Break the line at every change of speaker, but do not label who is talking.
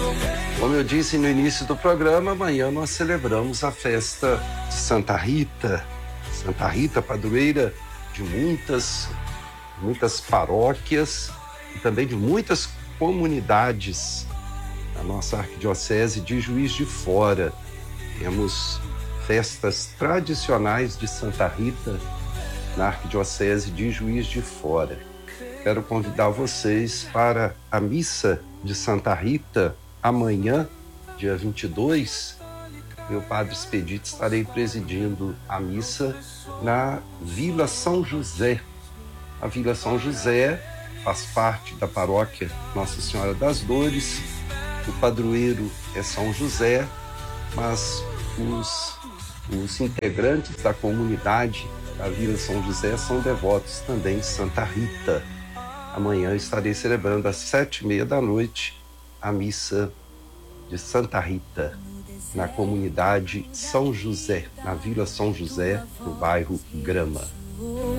Como eu disse no início do programa, amanhã nós celebramos a festa de Santa Rita. Santa Rita, padroeira de muitas paróquias e também de muitas comunidades da nossa arquidiocese de Juiz de Fora. Temos festas tradicionais de Santa Rita na arquidiocese de Juiz de Fora. Quero convidar vocês para a missa de Santa Rita amanhã, dia 22. Eu, Padre Expedito, estarei presidindo a missa na Vila São José. A Vila São José faz parte da paróquia Nossa Senhora das Dores. O padroeiro é São José, mas os integrantes da comunidade da Vila São José são devotos também de Santa Rita. Amanhã estarei celebrando às 7h30 a missa de Santa Rita, na comunidade São José, na Vila São José, no bairro Grama.